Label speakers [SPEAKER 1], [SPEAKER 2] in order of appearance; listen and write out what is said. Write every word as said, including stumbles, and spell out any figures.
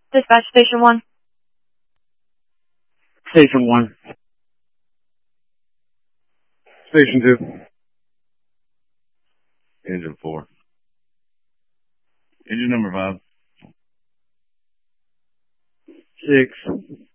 [SPEAKER 1] Dispatch Station one.
[SPEAKER 2] Station one. Station two.
[SPEAKER 3] Engine four. Engine number five.
[SPEAKER 2] Six.